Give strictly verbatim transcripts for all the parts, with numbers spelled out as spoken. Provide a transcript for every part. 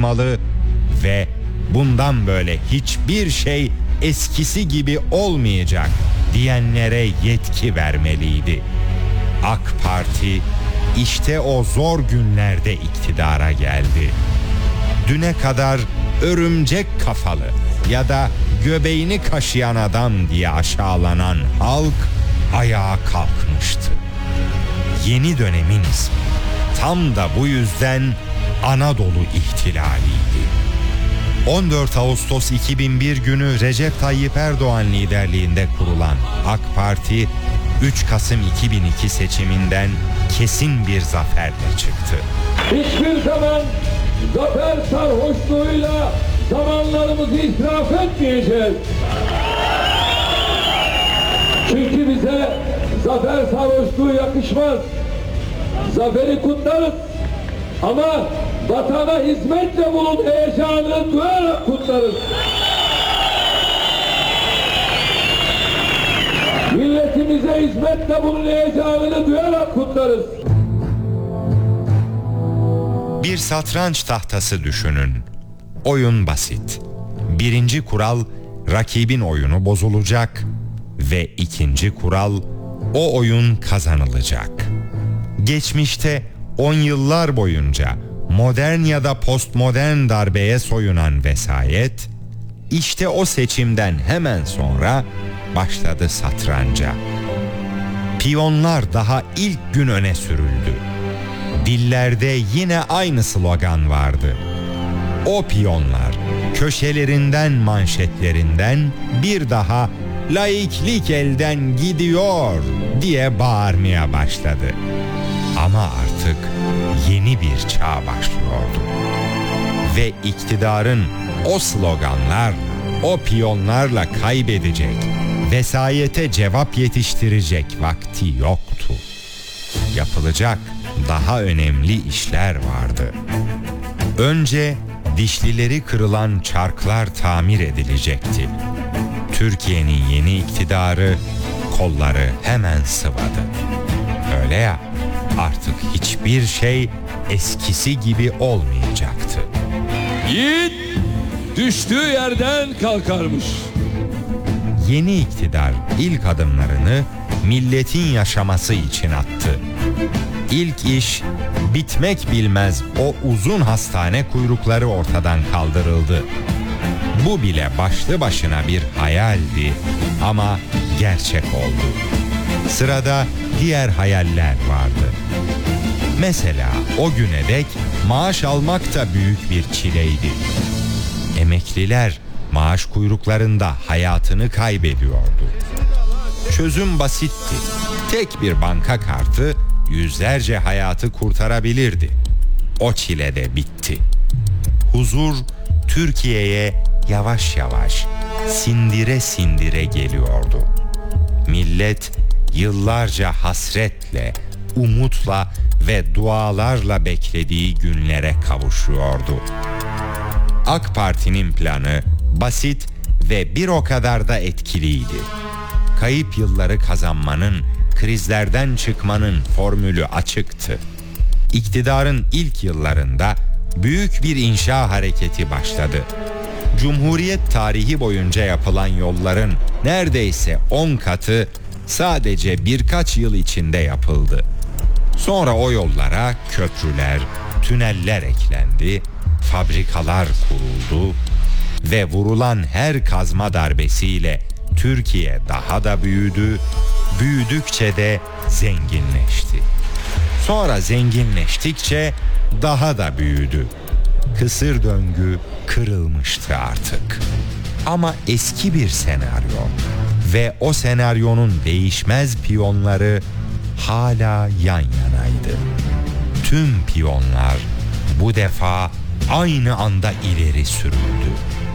olmalı ve bundan böyle hiçbir şey eskisi gibi olmayacak diyenlere yetki vermeliydi. AK Parti işte o zor günlerde iktidara geldi. Düne kadar örümcek kafalı ya da göbeğini kaşıyan adam diye aşağılanan halk ayağa kalkmıştı. Yeni dönemin ismi tam da bu yüzden Anadolu İhtilali'ydi. on dört Ağustos iki bin bir günü Recep Tayyip Erdoğan liderliğinde kurulan AK Parti üç Kasım iki bin iki seçiminden kesin bir zaferle çıktı. Hiçbir zaman zafer sarhoşluğuyla zamanlarımızı israf etmeyeceğiz. Çünkü bize zafer sarhoşluğu yakışmaz. Zaferi kutlarız ama vatana hizmetle bunun heyecanını duyarak kutlarız. Milletimize hizmetle bunun heyecanını duyarak kutlarız. Bir satranç tahtası düşünün. Oyun basit. Birinci kural, rakibin oyunu bozulacak ve ikinci kural, o oyun kazanılacak. Geçmişte on yıllar boyunca modern ya da postmodern darbeye soyunan vesayet, işte o seçimden hemen sonra başladı satranca. Piyonlar daha ilk gün öne sürüldü. Dillerde yine aynı slogan vardı. O piyonlar köşelerinden, manşetlerinden bir daha laiklik elden gidiyor diye bağırmaya başladı. Ama artık yeni bir çağ başlıyordu. Ve iktidarın o sloganlarla, o piyonlarla kaybedecek, vesayete cevap yetiştirecek vakti yoktu. Yapılacak daha önemli işler vardı. Önce dişlileri kırılan çarklar tamir edilecekti. Türkiye'nin yeni iktidarı kolları hemen sıvadı. Öyle ya, artık hiçbir şey eskisi gibi olmayacaktı. Yiğit düştüğü yerden kalkarmış. Yeni iktidar ilk adımlarını milletin yaşaması için attı. İlk iş, bitmek bilmez o uzun hastane kuyrukları ortadan kaldırıldı. Bu bile başlı başına bir hayaldi ama gerçek oldu. Sırada diğer hayaller vardı. Mesela o güne dek maaş almak da büyük bir çileydi. Emekliler maaş kuyruklarında hayatını kaybediyordu. Çözüm basitti. Tek bir banka kartı yüzlerce hayatı kurtarabilirdi. O çile de bitti. Huzur Türkiye'ye yavaş yavaş, sindire sindire geliyordu. Millet yıllarca hasretle, umutla ve dualarla beklediği günlere kavuşuyordu. AK Parti'nin planı basit ve bir o kadar da etkiliydi. Kayıp yılları kazanmanın, krizlerden çıkmanın formülü açıktı. İktidarın ilk yıllarında büyük bir inşa hareketi başladı. Cumhuriyet tarihi boyunca yapılan yolların neredeyse on katı sadece birkaç yıl içinde yapıldı. Sonra o yollara köprüler, tüneller eklendi, fabrikalar kuruldu ve vurulan her kazma darbesiyle Türkiye daha da büyüdü, büyüdükçe de zenginleşti. Sonra zenginleştikçe daha da büyüdü. Kısır döngü kırılmıştı artık. Ama eski bir senaryo ve o senaryonun değişmez piyonları hala yan yanaydı. Tüm piyonlar bu defa aynı anda ileri sürüldü.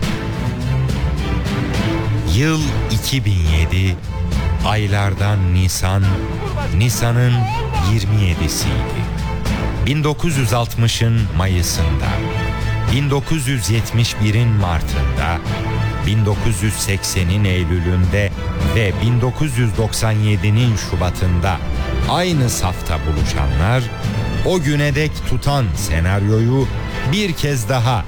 Yıl iki bin yedi, aylardan Nisan, Nisan'ın yirmi yedisiydi. bin dokuz yüz altmışın Mayıs'ında, bin dokuz yüz yetmiş birin Mart'ında, bin dokuz yüz seksenin Eylül'ünde ve bin dokuz yüz doksan yedinin Şubat'ında aynı safta buluşanlar, o güne dek tutan senaryoyu bir kez daha